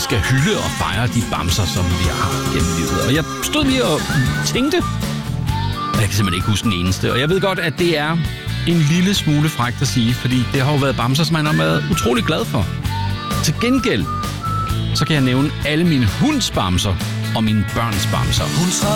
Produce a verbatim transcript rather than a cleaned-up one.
skal hylde og fejre de bamser, som vi har gennem livet. Og jeg stod lige og tænkte, og jeg kan simpelthen ikke huske den eneste. Og jeg ved godt, at det er en lille smule frækt at sige, fordi det har jo været bamser, som man har været utrolig glad for. Til gengæld, så kan jeg nævne alle mine hunds bamser og mine børns bamser. Hun